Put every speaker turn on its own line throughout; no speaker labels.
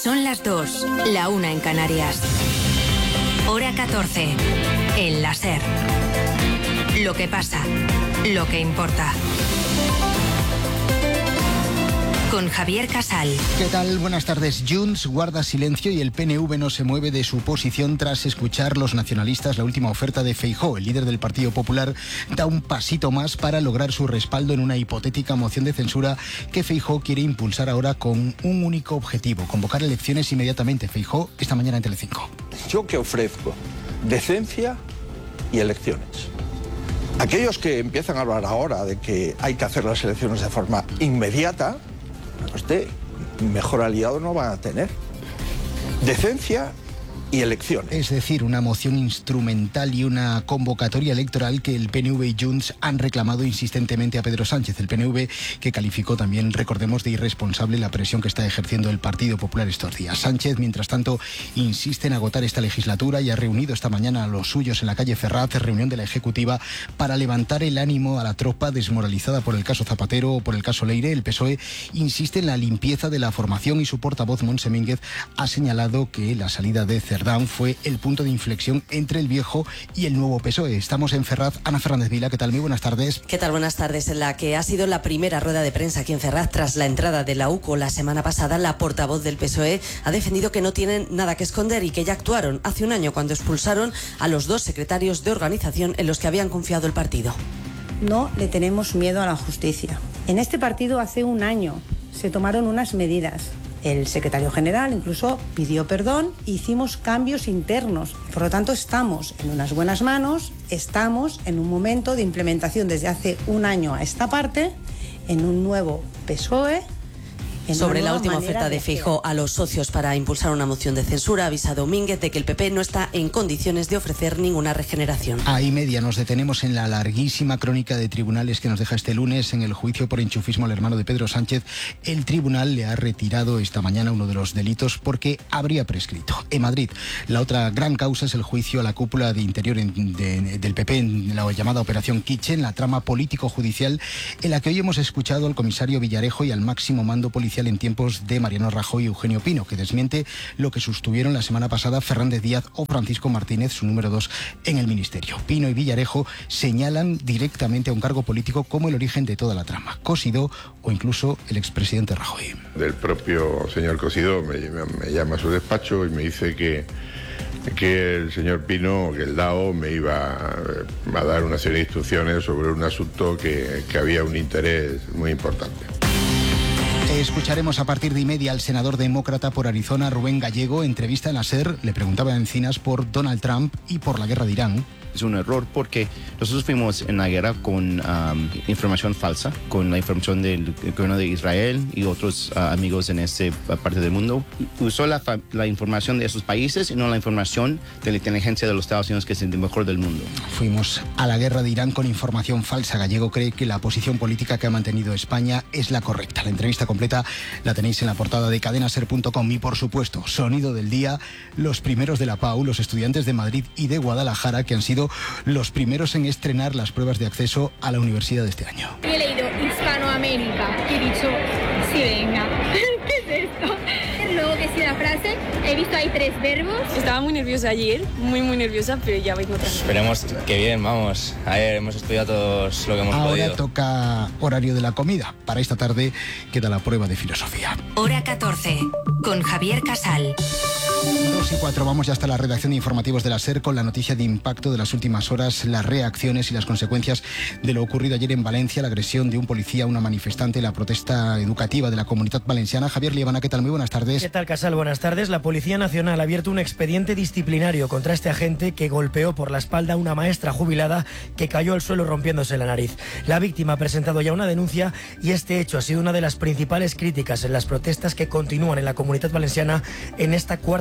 Son las 2, la 1 en Canarias. Hora 14, en la SER. Lo que pasa, lo que importa. Con Javier Casal.
¿Qué tal? Buenas tardes. Junts guarda silencio y el PNV no se mueve de su posición tras escuchar los nacionalistas la última oferta de Feijóo. El líder del Partido Popular da un pasito más para lograr su respaldo en una hipotética moción de censura que Feijóo quiere impulsar ahora con un único objetivo: convocar elecciones inmediatamente. Feijóo esta mañana en Telecinco.
Yo que ofrezco decencia y elecciones. Aquellos que empiezan a hablar ahora de que hay que hacer las elecciones de forma inmediata, usted mejor aliado no va a tener. Decencia y elecciones.
Es decir, una moción instrumental y una convocatoria electoral que el PNV y Junts han reclamado insistentemente a Pedro Sánchez. El PNV que calificó también, recordemos, de irresponsable la presión que está ejerciendo el Partido Popular estos días. Sánchez, mientras tanto, insiste en agotar esta legislatura y ha reunido esta mañana a los suyos en la calle Ferraz, reunión de la Ejecutiva, para levantar el ánimo a la tropa desmoralizada por el caso Zapatero o por el caso Leire. El PSOE insiste en la limpieza de la formación y su portavoz, Montse Mínguez, ha señalado que la salida de Cerdán fue el punto de inflexión entre el viejo y el nuevo PSOE. Estamos en Ferraz. Ana Fernández Vila, ¿qué tal? Muy buenas tardes.
¿Qué tal? Buenas tardes. En la que ha sido la primera rueda de prensa aquí en Ferraz tras la entrada de la UCO la semana pasada, la portavoz del PSOE ha defendido que no tienen nada que esconder y que ya actuaron hace un año cuando expulsaron a los dos secretarios de organización en los que habían confiado el partido.
No le tenemos miedo a la justicia. En este partido hace un año se tomaron unas medidas. El secretario general incluso pidió perdón, hicimos cambios internos. Por lo tanto, estamos en unas buenas manos, estamos en un momento de implementación desde hace un año a esta parte, en un nuevo PSOE.
Sobre la última oferta de Feijóo a los socios para impulsar una moción de censura, ha avisado Mínguez de que el PP no está en condiciones de ofrecer ninguna regeneración.
A y media nos detenemos en la larguísima crónica de tribunales que nos deja este lunes en el juicio por enchufismo al hermano de Pedro Sánchez. El tribunal le ha retirado esta mañana uno de los delitos porque habría prescrito. En Madrid, la otra gran causa es el juicio a la cúpula de interior del PP en la llamada Operación Kitchen, la trama político-judicial en la que hoy hemos escuchado al comisario Villarejo y al máximo mando policial en tiempos de Mariano Rajoy y Eugenio Pino, que desmiente lo que sostuvieron la semana pasada Fernández Díaz o Francisco Martínez, su número 2 en el ministerio. Pino y Villarejo señalan directamente a un cargo político como el origen de toda la trama. Cosidó o incluso el expresidente Rajoy.
Del propio señor Cosidó me llama a su despacho y me dice que el señor Pino, que el DAO, me iba a dar una serie de instrucciones sobre un asunto que había un interés muy importante.
Escucharemos a partir de y media al senador demócrata por Arizona, Rubén Gallego. Entrevista en la SER, le preguntaba a Encinas por Donald Trump y por la guerra de Irán.
Es un error porque nosotros fuimos en la guerra con información falsa, con la información del gobierno de Israel y otros amigos en esta parte del mundo. Usó la información de esos países y no la información de la inteligencia de los Estados Unidos, que es el mejor del mundo.
Fuimos a la guerra de Irán con información falsa. Gallego cree que la posición política que ha mantenido España es la correcta. La entrevista completa la tenéis en la portada de cadenaser.com y, por supuesto, sonido del día, los primeros de la PAU, los estudiantes de Madrid y de Guadalajara, que han sido los primeros en estrenar las pruebas de acceso a la universidad de este año.
He leído Hispanoamérica y he dicho, sí, venga. ¿Qué es esto? Luego que sí la frase, he visto ahí 3 verbos.
Estaba muy nerviosa ayer, muy nerviosa, pero ya vengo tranquila.
Esperemos que bien, vamos. Ayer hemos estudiado todos lo que hemos podido.
Ahora toca horario de la comida. Para esta tarde queda la prueba de filosofía.
Hora 14, con Javier Casal.
2:04, vamos ya hasta la redacción de informativos de la SER con la noticia de impacto de las últimas horas, las reacciones y las consecuencias de lo ocurrido ayer en Valencia, la agresión de un policía a una manifestante, la protesta educativa de la Comunidad Valenciana. Javier Liebana, ¿qué tal? Muy buenas tardes.
¿Qué tal, Casal? Buenas tardes. La Policía Nacional ha abierto un expediente disciplinario contra este agente que golpeó por la espalda a una maestra jubilada que cayó al suelo rompiéndose la nariz. La víctima ha presentado ya una denuncia y este hecho ha sido una de las principales críticas en las protestas que continúan en la Comunidad Valenciana en esta cuarta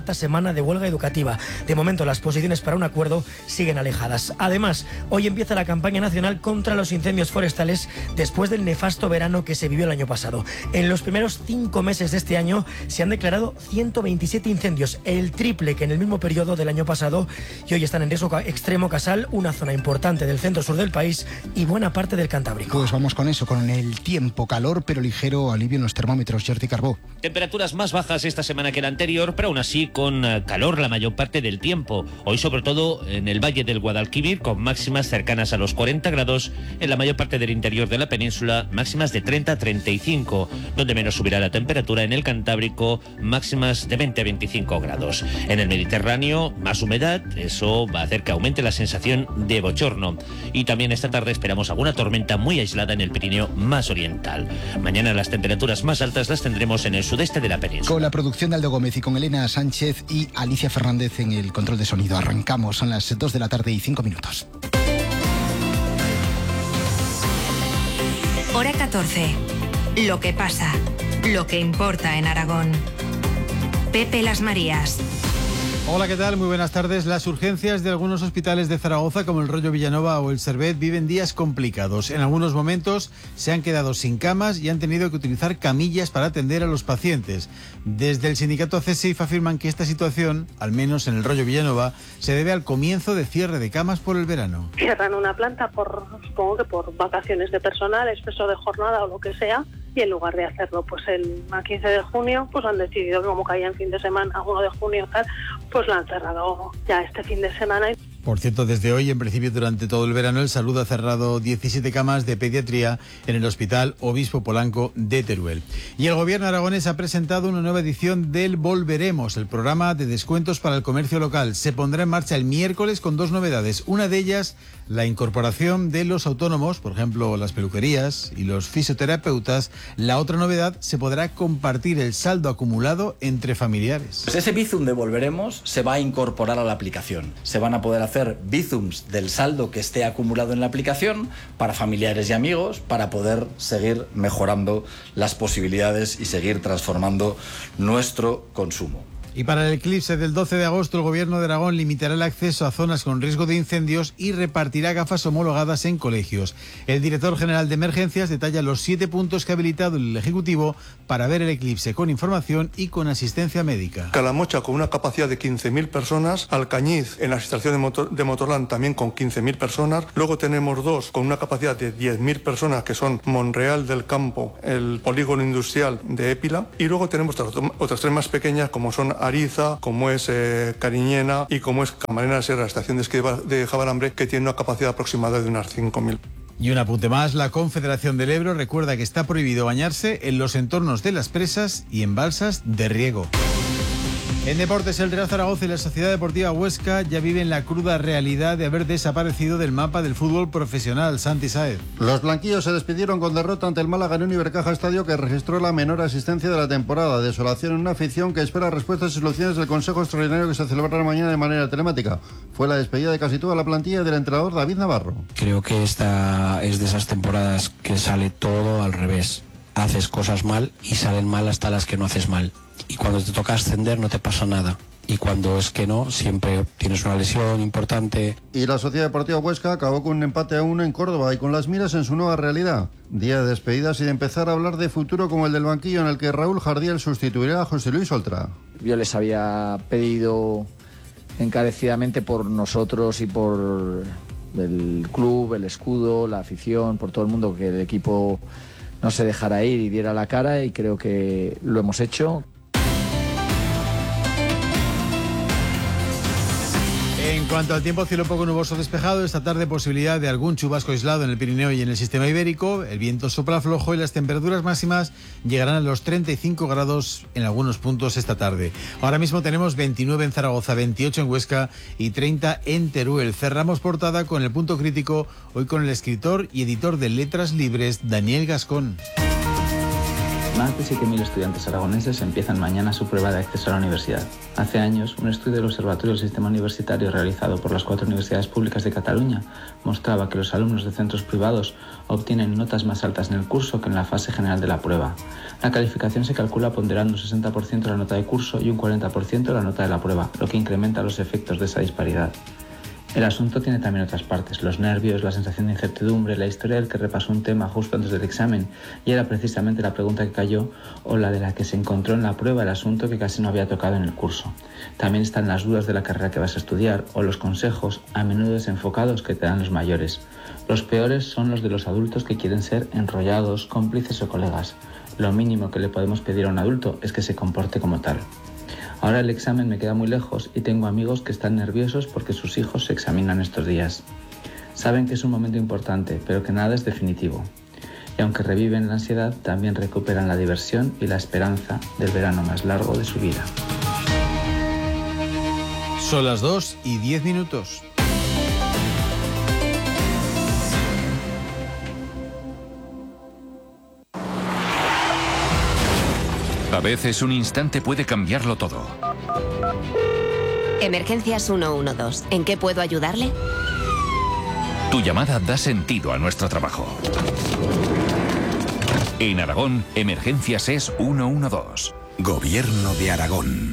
cuarta semana de huelga educativa. De momento, las posiciones para un acuerdo siguen alejadas. Además, hoy empieza la campaña nacional contra los incendios forestales después del nefasto verano que se vivió el año pasado. En los primeros 5 meses de este año se han declarado 127 incendios, el triple que en el mismo periodo del año pasado, y hoy están en riesgo extremo Casal, una zona importante del centro-sur del país y buena parte del Cantábrico.
Pues vamos con eso, con el tiempo, calor pero ligero alivio en los termómetros. Jordi Carbó.
Temperaturas más bajas esta semana que la anterior, pero aún así con calor la mayor parte del tiempo. Hoy sobre todo en el Valle del Guadalquivir, con máximas cercanas a los 40 grados, en la mayor parte del interior de la península, máximas de 30 a 35, donde menos subirá la temperatura en el Cantábrico, máximas de 20 a 25 grados. En el Mediterráneo, más humedad, eso va a hacer que aumente la sensación de bochorno. Y también esta tarde esperamos alguna tormenta muy aislada en el Pirineo más oriental. Mañana las temperaturas más altas las tendremos en el sudeste de la península.
Con la producción de Aldo Gómez y con Elena Sánchez y Alicia Fernández en el control de sonido. Arrancamos, son las 2 de la tarde y 5 minutos.
Hora 14. Lo que pasa, lo que importa en Aragón. Pepe Las Marías.
Hola, ¿qué tal? Muy buenas tardes. Las urgencias de algunos hospitales de Zaragoza, como el Rollo Villanova o el Servet, viven días complicados. En algunos momentos se han quedado sin camas y han tenido que utilizar camillas para atender a los pacientes. Desde el sindicato CESIF afirman que esta situación, al menos en el Rollo Villanova, se debe al comienzo de cierre de camas por el verano.
Cierran una planta supongo que por vacaciones de personal, exceso de jornada o lo que sea, y en lugar de hacerlo pues el 15 de junio, pues han decidido que como caía en fin de semana, 1 de junio tal, pues lo han cerrado ya este fin de semana.
Por cierto, desde hoy, en principio durante todo el verano, el Salud ha cerrado 17 camas de pediatría en el Hospital Obispo Polanco de Teruel. Y el gobierno aragonés ha presentado una nueva edición del Volveremos, el programa de descuentos para el comercio local. Se pondrá en marcha el miércoles con 2 novedades. Una de ellas, la incorporación de los autónomos, por ejemplo, las peluquerías y los fisioterapeutas. La otra novedad, se podrá compartir el saldo acumulado entre familiares.
Pues ese Bizum de Volveremos se va a incorporar a la aplicación. Se van a poder hacer Bizums del saldo que esté acumulado en la aplicación para familiares y amigos, para poder seguir mejorando las posibilidades y seguir transformando nuestro consumo.
Y para el eclipse del 12 de agosto, el Gobierno de Aragón limitará el acceso a zonas con riesgo de incendios y repartirá gafas homologadas en colegios. El director general de Emergencias detalla los 7 puntos que ha habilitado el Ejecutivo para ver el eclipse con información y con asistencia médica.
Calamocha con una capacidad de 15.000 personas, Alcañiz en la estación de Motorland también con 15.000 personas. Luego tenemos 2 con una capacidad de 10.000 personas que son Monreal del Campo, el polígono industrial de Épila. Y luego tenemos otras 3 más pequeñas como son Ariza, como es Cariñena y como es Camarena de Sierra, la estación de esquí de Jabalambre, que tiene una capacidad aproximada de unas 5.000.
Y un apunte más, la Confederación del Ebro recuerda que está prohibido bañarse en los entornos de las presas y en balsas de riego. En deportes, el Real Zaragoza y la Sociedad Deportiva Huesca ya viven la cruda realidad de haber desaparecido del mapa del fútbol profesional. Santi Saez.
Los blanquillos se despidieron con derrota ante el Málaga en un Ibercaja Estadio que registró la menor asistencia de la temporada. Desolación en una afición que espera respuestas y soluciones del Consejo Extraordinario que se celebrará mañana de manera telemática. Fue la despedida de casi toda la plantilla del entrenador David Navarro.
Creo que esta es de esas temporadas que sale todo al revés. Haces cosas mal y salen mal hasta las que no haces mal. Y cuando te toca ascender no te pasa nada. Y cuando es que no, siempre tienes una lesión importante.
Y la Sociedad Deportiva Huesca acabó con un empate a 1 en Córdoba y con las miras en su nueva realidad. Día de despedidas y de empezar a hablar de futuro como el del banquillo en el que Raúl Jardiel sustituirá a José Luis Oltra.
Yo les había pedido encarecidamente por nosotros y por el club, el escudo, la afición, por todo el mundo, que el equipo no se dejara ir y diera la cara, y creo que lo hemos hecho.
En cuanto al tiempo, cielo poco nuboso despejado. Esta tarde posibilidad de algún chubasco aislado en el Pirineo y en el sistema ibérico. El viento sopla flojo y las temperaturas máximas llegarán a los 35 grados en algunos puntos esta tarde. Ahora mismo tenemos 29 en Zaragoza, 28 en Huesca y 30 en Teruel. Cerramos portada con el punto crítico, hoy con el escritor y editor de Letras Libres, Daniel Gascón.
Más de 7.000 estudiantes aragoneses empiezan mañana su prueba de acceso a la universidad. Hace años, un estudio del Observatorio del Sistema Universitario realizado por las 4 universidades públicas de Cataluña mostraba que los alumnos de centros privados obtienen notas más altas en el curso que en la fase general de la prueba. La calificación se calcula ponderando un 60% la nota de curso y un 40% la nota de la prueba, lo que incrementa los efectos de esa disparidad. El asunto tiene también otras partes, los nervios, la sensación de incertidumbre, la historia del que repasó un tema justo antes del examen y era precisamente la pregunta que cayó o la de la que se encontró en la prueba el asunto que casi no había tocado en el curso. También están las dudas de la carrera que vas a estudiar o los consejos, a menudo desenfocados, que te dan los mayores. Los peores son los de los adultos que quieren ser enrollados, cómplices o colegas. Lo mínimo que le podemos pedir a un adulto es que se comporte como tal. Ahora el examen me queda muy lejos y tengo amigos que están nerviosos porque sus hijos se examinan estos días. Saben que es un momento importante, pero que nada es definitivo. Y aunque reviven la ansiedad, también recuperan la diversión y la esperanza del verano más largo de su vida.
Son las 2:10.
A veces un instante puede cambiarlo todo.
Emergencias 112. ¿En qué puedo ayudarle?
Tu llamada da sentido a nuestro trabajo. En Aragón, Emergencias es 112. Gobierno de Aragón.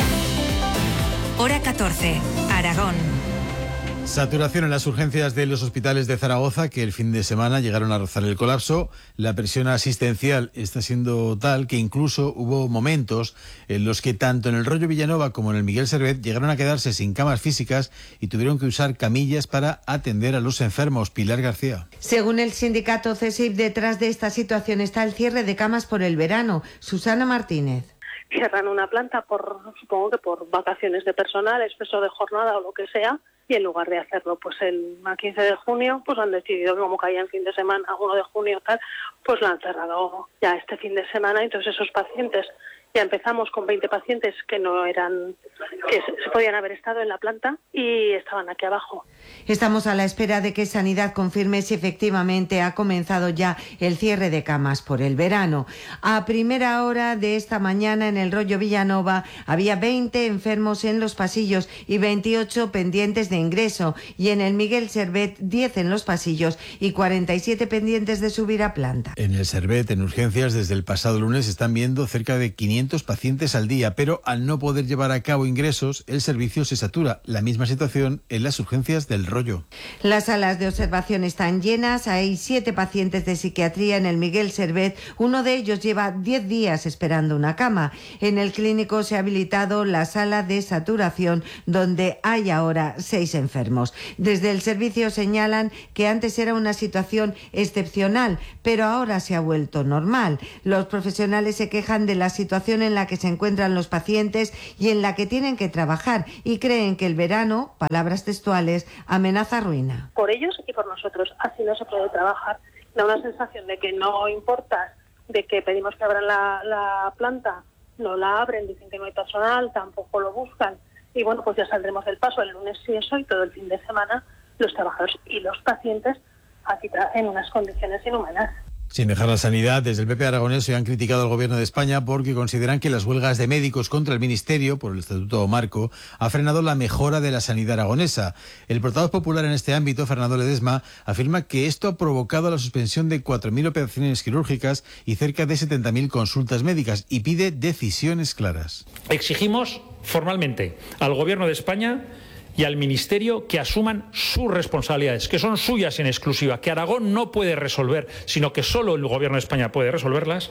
Hora 14. Aragón.
Saturación en las urgencias de los hospitales de Zaragoza, que el fin de semana llegaron a rozar el colapso. La presión asistencial está siendo tal que incluso hubo momentos en los que tanto en el Rollo Villanova como en el Miguel Servet llegaron a quedarse sin camas físicas y tuvieron que usar camillas para atender a los enfermos. Pilar García.
Según el sindicato CESIF, detrás de esta situación está el cierre de camas por el verano. Susana Martínez.
Cierran una planta supongo que por vacaciones de personal, exceso de jornada o lo que sea, y en lugar de hacerlo pues el 15 de junio, pues han decidido que como caía en fin de semana, 1 de junio tal, pues lo han cerrado ya este fin de semana. Entonces esos pacientes, ya empezamos con 20 pacientes que no eran, que se podían haber estado en la planta y estaban aquí abajo.
Estamos a la espera de que Sanidad confirme si efectivamente ha comenzado ya el cierre de camas por el verano. A primera hora de esta mañana en el Rollo Villanova había 20 enfermos en los pasillos y 28 pendientes de ingreso, y en el Miguel Servet 10 en los pasillos y 47 pendientes de subir a planta.
En el Servet, en urgencias, desde el pasado lunes están viendo cerca de 500 pacientes al día, pero al no poder llevar a cabo ingresos, el servicio se satura. La misma situación en las urgencias del Rollo.
Las salas de observación están llenas, hay 7 pacientes de psiquiatría en el Miguel Servet, uno de ellos lleva 10 días esperando una cama. En el clínico se ha habilitado la sala de saturación, donde hay ahora 6 enfermos. Desde el servicio señalan que antes era una situación excepcional, pero ahora se ha vuelto normal. Los profesionales se quejan de la situación en la que se encuentran los pacientes y en la que tienen que trabajar, y creen que el verano, palabras textuales, amenaza ruina.
Por ellos y por nosotros, así no se puede trabajar. Da una sensación de que no importa, de que pedimos que abran la planta, no la abren, dicen que no hay personal, tampoco lo buscan, y bueno, pues ya saldremos del paso el lunes y eso, y todo el fin de semana los trabajadores y los pacientes aquí en unas condiciones inhumanas.
Sin dejar la sanidad, desde el PP aragonés se han criticado al Gobierno de España porque consideran que las huelgas de médicos contra el Ministerio, por el Estatuto Marco, ha frenado la mejora de la sanidad aragonesa. El portavoz popular en este ámbito, Fernando Ledesma, afirma que esto ha provocado la suspensión de 4.000 operaciones quirúrgicas y cerca de 70.000 consultas médicas, y pide decisiones claras.
Exigimos formalmente al Gobierno de España y al Ministerio que asuman sus responsabilidades, que son suyas en exclusiva, que Aragón no puede resolver, sino que solo el Gobierno de España puede resolverlas.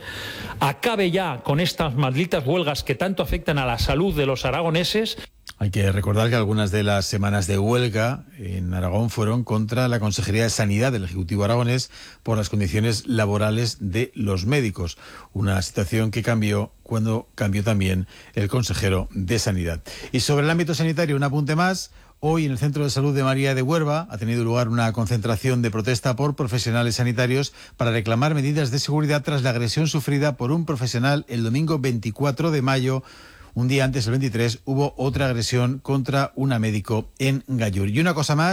Acabe ya con estas malditas huelgas que tanto afectan a la salud de los aragoneses.
Hay que recordar que algunas de las semanas de huelga en Aragón fueron contra la Consejería de Sanidad del Ejecutivo aragonés por las condiciones laborales de los médicos. Una situación que cambió cuando cambió también el consejero de Sanidad. Y sobre el ámbito sanitario, un apunte más. Hoy en el Centro de Salud de María de Huerva ha tenido lugar una concentración de protesta por profesionales sanitarios para reclamar medidas de seguridad tras la agresión sufrida por un profesional el domingo 24 de mayo. Un día antes, el 23, hubo otra agresión contra una médico en Gallur. Y una cosa más,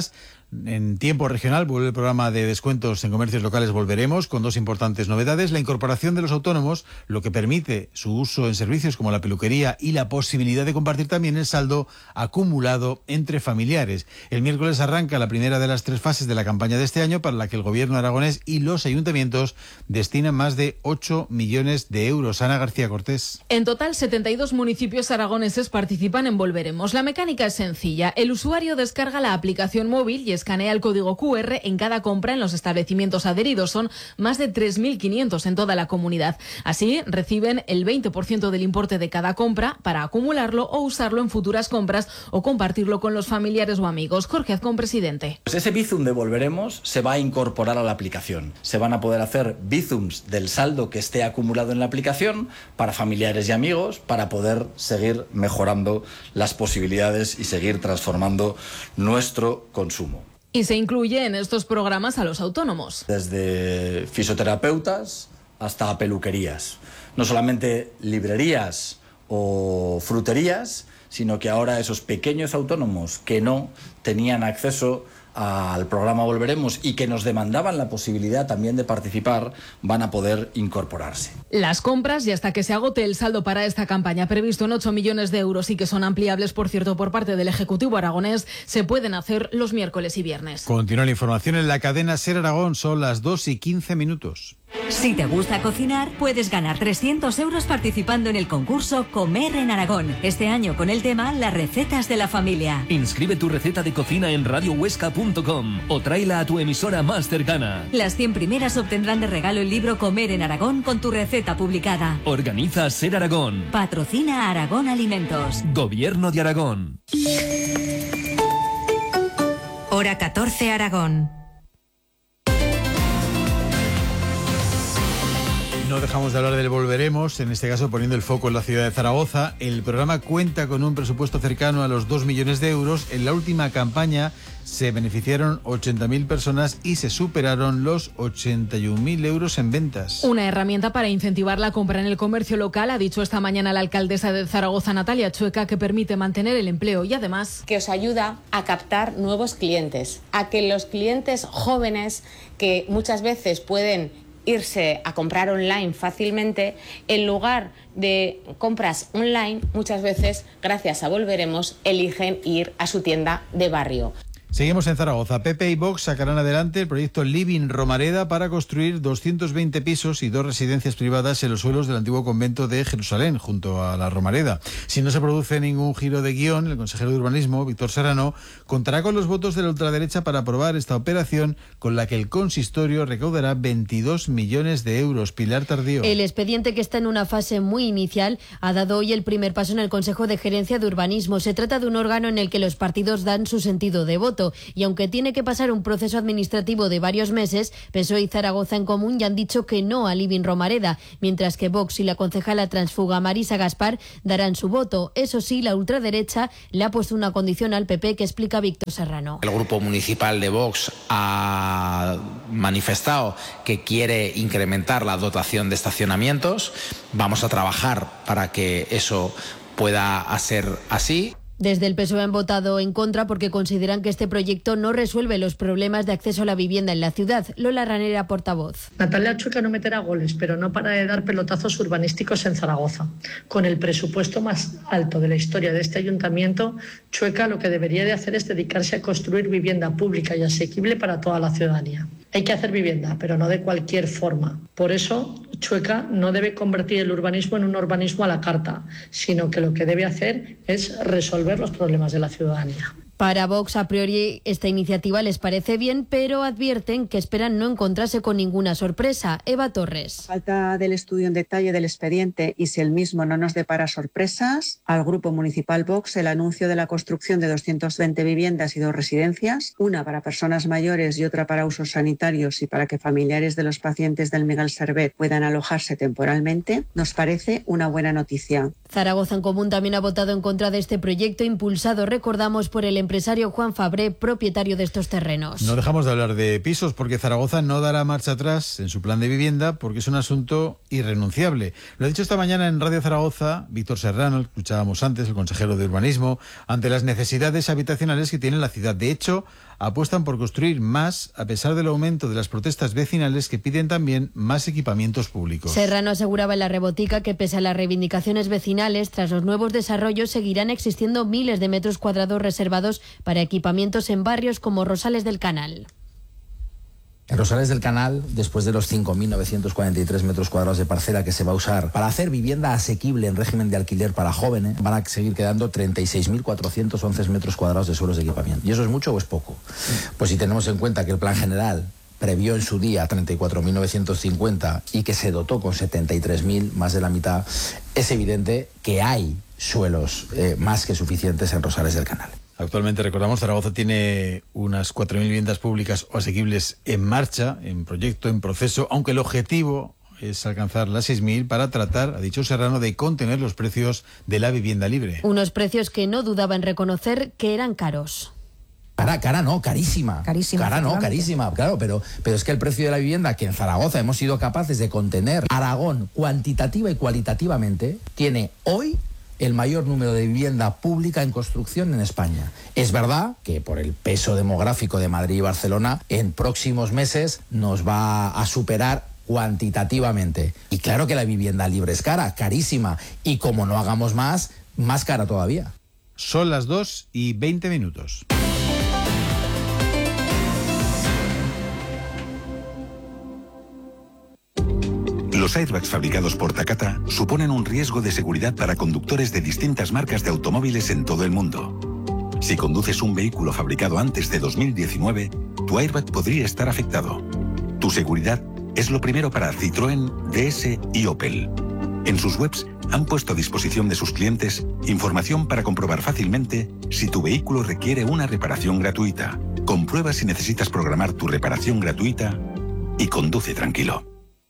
En tiempo regional vuelve el programa de descuentos en comercios locales Volveremos, con dos importantes novedades: la incorporación de los autónomos, lo que permite su uso en servicios como la peluquería, y la posibilidad de compartir también el saldo acumulado entre familiares. El miércoles arranca la primera de las 3 fases de la campaña de este año, para la que el gobierno aragonés y los ayuntamientos destinan más de 8 millones de euros. Ana García Cortés.
En total, 72 municipios aragoneses participan en Volveremos. La mecánica es sencilla. El usuario descarga la aplicación móvil y escanea el código QR en cada compra en los establecimientos adheridos. Son más de 3.500 en toda la comunidad. Así, reciben el 20% del importe de cada compra para acumularlo o usarlo en futuras compras o compartirlo con los familiares o amigos. Jorge Azcón, presidente.
Pues ese Bizum de Volveremos se va a incorporar a la aplicación. Se van a poder hacer Bizums del saldo que esté acumulado en la aplicación para familiares y amigos, para poder seguir mejorando las posibilidades y seguir transformando nuestro consumo.
Y se incluye en estos programas a los autónomos.
Desde fisioterapeutas hasta peluquerías. No solamente librerías o fruterías, sino que ahora esos pequeños autónomos que no tenían acceso al programa Volveremos y que nos demandaban la posibilidad también de participar, van a poder incorporarse.
Las compras, y hasta que se agote el saldo para esta campaña, previsto en 8 millones de euros y que son ampliables, por cierto, por parte del Ejecutivo aragonés, se pueden hacer los miércoles y viernes.
Continúa la información en la cadena SER Aragón. Son las 2:15.
Si te gusta cocinar, puedes ganar 300 euros participando en el concurso Comer en Aragón. Este año con el tema Las recetas de la familia.
Inscribe tu receta de cocina en radiohuesca.com o tráela a tu emisora más cercana.
Las 100 primeras obtendrán de regalo el libro Comer en Aragón con tu receta publicada.
Organiza SER Aragón.
Patrocina Aragón Alimentos.
Gobierno de Aragón.
Hora 14 Aragón.
No dejamos de hablar del Volveremos, en este caso poniendo el foco en la ciudad de Zaragoza. El programa cuenta con un presupuesto cercano a los 2 millones de euros. En la última campaña se beneficiaron 80.000 personas y se superaron los 81.000 euros en ventas.
Una herramienta para incentivar la compra en el comercio local, ha dicho esta mañana la alcaldesa de Zaragoza, Natalia Chueca, que permite mantener el empleo y además
que os ayuda a captar nuevos clientes, a que los clientes jóvenes que muchas veces pueden irse a comprar online fácilmente, en lugar de compras online, muchas veces, gracias a Volveremos, eligen ir a su tienda de barrio.
Seguimos en Zaragoza. PP y Vox sacarán adelante el proyecto Living Romareda para construir 220 pisos y 2 residencias privadas en los suelos del antiguo convento de Jerusalén, junto a la Romareda. Si no se produce ningún giro de guión, el consejero de Urbanismo, Víctor Serrano, contará con los votos de la ultraderecha para aprobar esta operación, con la que el consistorio recaudará 22 millones de euros. Pilar Tardío.
El expediente, que está en una fase muy inicial, ha dado hoy el primer paso en el Consejo de Gerencia de Urbanismo. Se trata de un órgano en el que los partidos dan su sentido de voto. Y aunque tiene que pasar un proceso administrativo de varios meses, PSOE y Zaragoza en Común ya han dicho que no a Living Romareda, mientras que Vox y la concejala transfuga Marisa Gaspar darán su voto. Eso sí, la ultraderecha le ha puesto una condición al PP que explica Víctor Serrano.
El grupo municipal de Vox ha manifestado que quiere incrementar la dotación de estacionamientos. Vamos a trabajar para que eso pueda ser así.
Desde el PSOE han votado en contra porque consideran que este proyecto no resuelve los problemas de acceso a la vivienda en la ciudad. Lola Ranera, portavoz.
Natalia Chueca no meterá goles, pero no para de dar pelotazos urbanísticos en Zaragoza. Con el presupuesto más alto de la historia de este ayuntamiento, Chueca lo que debería de hacer es dedicarse a construir vivienda pública y asequible para toda la ciudadanía. Hay que hacer vivienda, pero no de cualquier forma. Por eso, Chueca no debe convertir el urbanismo en un urbanismo a la carta, sino que lo que debe hacer es resolver los problemas de la ciudadanía.
Para Vox, a priori, esta iniciativa les parece bien, pero advierten que esperan no encontrarse con ninguna sorpresa. Eva Torres.
Falta del estudio en detalle del expediente y si el mismo no nos depara sorpresas, al Grupo Municipal Vox el anuncio de la construcción de 220 viviendas y 2 residencias, una para personas mayores y otra para usos sanitarios y para que familiares de los pacientes del Miguel Servet puedan alojarse temporalmente, nos parece una buena noticia.
Zaragoza en Común también ha votado en contra de este proyecto, impulsado, recordamos, por el empresario Juan Fabré, propietario de estos terrenos.
No dejamos de hablar de pisos porque Zaragoza no dará marcha atrás en su plan de vivienda porque es un asunto irrenunciable. Lo ha dicho esta mañana en Radio Zaragoza Víctor Serrano, escuchábamos antes, el consejero de Urbanismo, ante las necesidades habitacionales que tiene la ciudad. De hecho, apuestan por construir más a pesar del aumento de las protestas vecinales que piden también más equipamientos públicos.
Serrano aseguraba en La Rebotica que pese a las reivindicaciones vecinales, tras los nuevos desarrollos seguirán existiendo miles de metros cuadrados reservados para equipamientos en barrios como Rosales del Canal.
En Rosales del Canal, después de los 5.943 metros cuadrados de parcela que se va a usar para hacer vivienda asequible en régimen de alquiler para jóvenes, van a seguir quedando 36.411 metros cuadrados de suelos de equipamiento. ¿Y eso es mucho o es poco? Pues si tenemos en cuenta que el plan general previó en su día 34.950 y que se dotó con 73.000, más de la mitad, es evidente que hay suelos más que suficientes en Rosales del Canal.
Actualmente, recordamos, Zaragoza tiene unas 4.000 viviendas públicas o asequibles en marcha, en proyecto, en proceso, aunque el objetivo es alcanzar las 6.000 para tratar, ha dicho Serrano, de contener los precios de la vivienda libre.
Unos precios que no dudaba en reconocer que eran caros.
Cara no, carísima. Cara no, carísima, claro, pero es que el precio de la vivienda que en Zaragoza hemos sido capaces de contener, Aragón, cuantitativa y cualitativamente, tiene hoy el mayor número de vivienda pública en construcción en España. Es verdad que por el peso demográfico de Madrid y Barcelona, en próximos meses nos va a superar cuantitativamente. Y claro que la vivienda libre es cara, carísima, y como no hagamos más cara todavía.
Son las 2:20.
Los airbags fabricados por Takata suponen un riesgo de seguridad para conductores de distintas marcas de automóviles en todo el mundo. Si conduces un vehículo fabricado antes de 2019, tu airbag podría estar afectado. Tu seguridad es lo primero para Citroën, DS y Opel. En sus webs han puesto a disposición de sus clientes información para comprobar fácilmente si tu vehículo requiere una reparación gratuita. Comprueba si necesitas programar tu reparación gratuita y conduce tranquilo.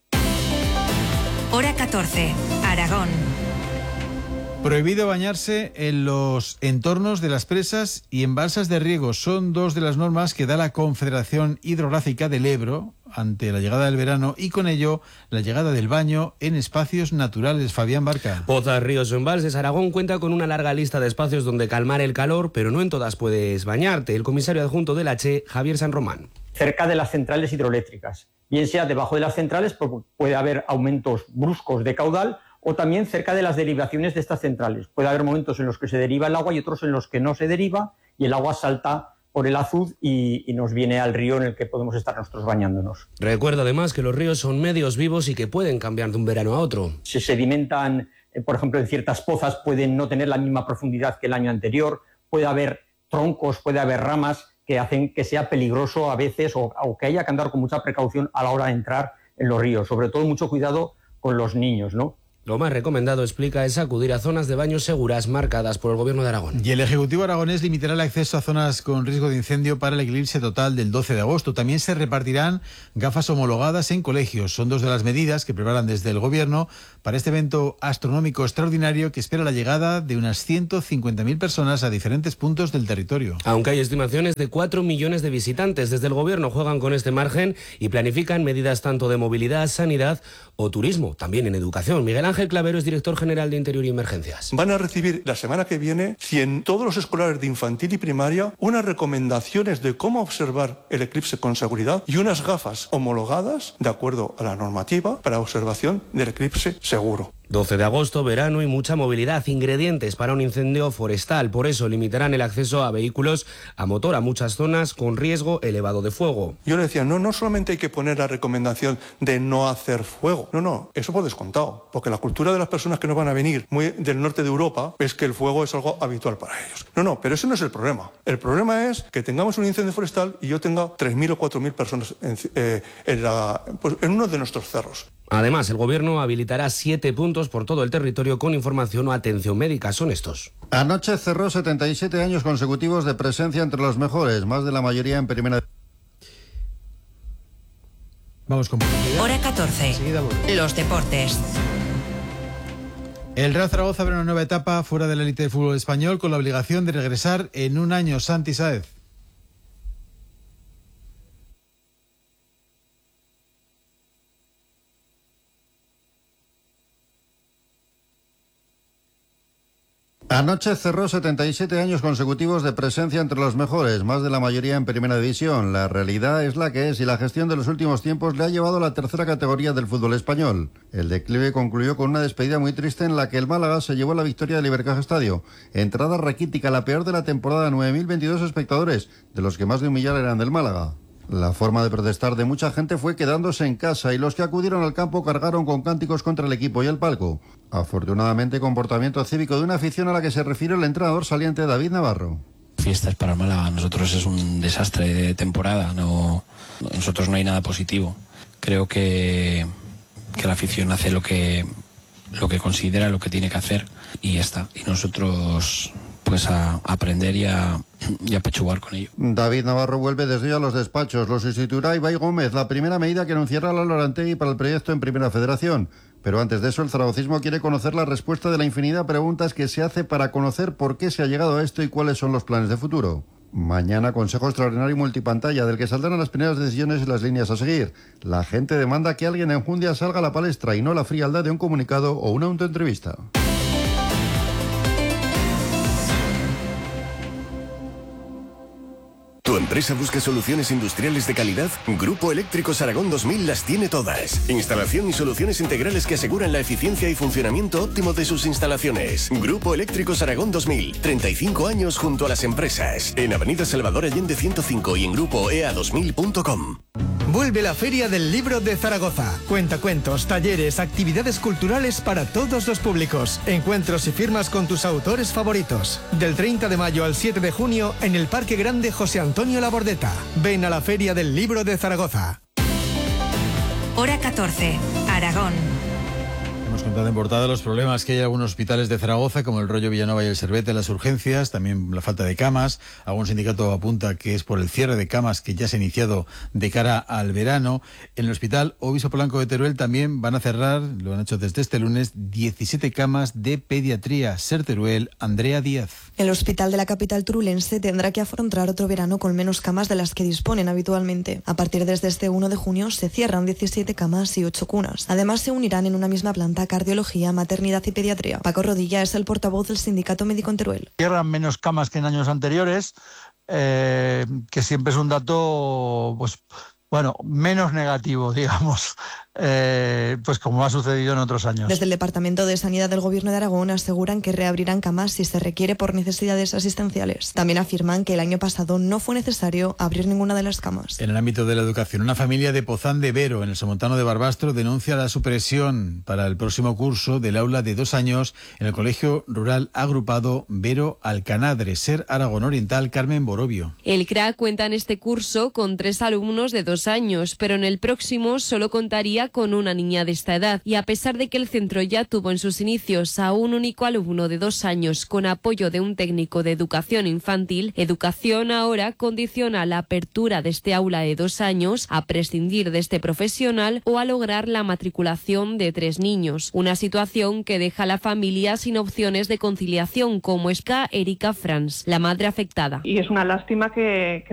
Hora 14, Aragón.
Prohibido bañarse en los entornos de las presas y en balsas de riego. Son dos de las normas que da la Confederación Hidrográfica del Ebro ante la llegada del verano y con ello la llegada del baño en espacios naturales. Fabián Barca.
Pozas, ríos o embalses. Aragón cuenta con una larga lista de espacios donde calmar el calor, pero no en todas puedes bañarte. El comisario adjunto de la Che, Javier San Román.
Cerca de las centrales hidroeléctricas. Bien sea debajo de las centrales, puede haber aumentos bruscos de caudal, o también cerca de las derivaciones de estas centrales. Puede haber momentos en los que se deriva el agua y otros en los que no se deriva, y el agua salta por el azud y nos viene al río en el que podemos estar nosotros bañándonos.
Recuerda además que los ríos son medios vivos y que pueden cambiar de un verano a otro.
Se sedimentan, por ejemplo, en ciertas pozas, pueden no tener la misma profundidad que el año anterior, puede haber troncos, puede haber ramas que hacen que sea peligroso a veces o que haya que andar con mucha precaución a la hora de entrar en los ríos. Sobre todo mucho cuidado con los niños, ¿no?
Lo más recomendado, explica, es acudir a zonas de baño seguras marcadas por el Gobierno de Aragón.
Y el Ejecutivo aragonés limitará el acceso a zonas con riesgo de incendio para el eclipse total del 12 de agosto. También se repartirán gafas homologadas en colegios. Son dos de las medidas que preparan desde el Gobierno para este evento astronómico extraordinario que espera la llegada de unas 150.000 personas a diferentes puntos del territorio.
Aunque hay estimaciones de 4 millones de visitantes, desde el Gobierno juegan con este margen y planifican medidas tanto de movilidad, sanidad o turismo, también en educación. Miguel Ángel Clavero es director general de Interior y Emergencias.
Van a recibir la semana que viene, todos los escolares de infantil y primaria, unas recomendaciones de cómo observar el eclipse con seguridad y unas gafas homologadas de acuerdo a la normativa para observación del eclipse seguro.
12 de agosto, verano y mucha movilidad, ingredientes para un incendio forestal. Por eso limitarán el acceso a vehículos a motor a muchas zonas con riesgo elevado de fuego.
Yo le decía, no solamente hay que poner la recomendación de no hacer fuego. No, eso por descontado. Porque la cultura de las personas que nos van a venir muy del norte de Europa es que el fuego es algo habitual para ellos. No, pero eso no es el problema. El problema es que tengamos un incendio forestal y yo tenga 3.000 o 4.000 personas en uno de nuestros cerros.
Además, el Gobierno habilitará 7 puntos por todo el territorio con información o atención médica. Son estos.
Anoche cerró 77 años consecutivos de presencia entre los mejores, más de la mayoría en primera.
Vamos con
Hora 14. Los deportes.
El Real Zaragoza abre una nueva etapa fuera de la élite del fútbol español con la obligación de regresar en un año. Santi Sáez.
Anoche cerró 77 años consecutivos de presencia entre los mejores, más de la mayoría en Primera División. La realidad es la que es y la gestión de los últimos tiempos le ha llevado a la tercera categoría del fútbol español. El declive concluyó con una despedida muy triste en la que el Málaga se llevó la victoria del Ibercaja Estadio. Entrada raquítica, la peor de la temporada, 9.022 espectadores, de los que más de un millar eran del Málaga. La forma de protestar de mucha gente fue quedándose en casa y los que acudieron al campo cargaron con cánticos contra el equipo y el palco. Afortunadamente, comportamiento cívico de una afición a la que se refiere el entrenador saliente David Navarro.
Fiestas para el Málaga, nosotros es un desastre de temporada, nosotros no hay nada positivo. Creo que la afición hace lo que considera, lo que tiene que hacer y ya está. Y nosotros pues a aprender y a pechugar con ello.
David Navarro vuelve desde hoy a los despachos. Lo sustituirá Ibai Gómez, la primera medida que anunciará Lalo Arantegui para el proyecto en Primera Federación. Pero antes de eso, el zaragocismo quiere conocer la respuesta de la infinidad de preguntas que se hace para conocer por qué se ha llegado a esto y cuáles son los planes de futuro. Mañana, consejo extraordinario y multipantalla, del que saldrán las primeras decisiones y las líneas a seguir. La gente demanda que alguien en Jundia salga a la palestra y no la frialdad de un comunicado o una autoentrevista.
¿Tu empresa busca soluciones industriales de calidad? Grupo Eléctricos Aragón 2000 las tiene todas. Instalación y soluciones integrales que aseguran la eficiencia y funcionamiento óptimo de sus instalaciones. Grupo Eléctricos Aragón 2000, 35 años junto a las empresas. En Avenida Salvador Allende 105 y en grupo ea2000.com.
Vuelve la Feria del Libro de Zaragoza. Cuentacuentos, talleres, actividades culturales para todos los públicos. Encuentros y firmas con tus autores favoritos. Del 30 de mayo al 7 de junio en el Parque Grande José Antonio Labordeta. Ven a la Feria del Libro de Zaragoza.
Hora 14, Aragón.
Hemos contado en portada los problemas que hay en algunos hospitales de Zaragoza, como el Rollo Villanova y el Servete, las urgencias, también la falta de camas. Algún sindicato apunta que es por el cierre de camas que ya se ha iniciado de cara al verano. En el Hospital Obispo Polanco de Teruel también van a cerrar, lo han hecho desde este lunes, 17 camas de pediatría. Ser Teruel, Andrea Díaz.
El hospital de la capital turulense tendrá que afrontar otro verano con menos camas de las que disponen habitualmente. A partir desde este 1 de junio se cierran 17 camas y 8 cunas. Además se unirán en una misma planta cardiología, maternidad y pediatría. Paco Rodilla es el portavoz del sindicato médico en Teruel.
Cierran menos camas que en años anteriores, que siempre es un dato, menos negativo, digamos, pues como ha sucedido en otros años.
Desde el Departamento de Sanidad del Gobierno de Aragón aseguran que reabrirán camas si se requiere por necesidades asistenciales. También afirman que el año pasado no fue necesario abrir ninguna de las camas.
En el ámbito de la educación, una familia de Pozán de Vero, en el Somontano de Barbastro, denuncia la supresión para el próximo curso del aula de 2 años en el Colegio Rural Agrupado Vero Alcanadre. Ser Aragón Oriental, Carmen Borobio.
El CRA cuenta en este curso con 3 alumnos de 2 años, pero en el próximo solo contaría con una niña de esta edad. Y a pesar de que el centro ya tuvo en sus inicios a un único alumno de 2 años con apoyo de un técnico de educación infantil, Educación ahora condiciona la apertura de este aula de 2 años a prescindir de este profesional o a lograr la matriculación de 3 niños. Una situación que deja a la familia sin opciones de conciliación, como explica Erika Franz, la madre afectada.
Y es una lástima que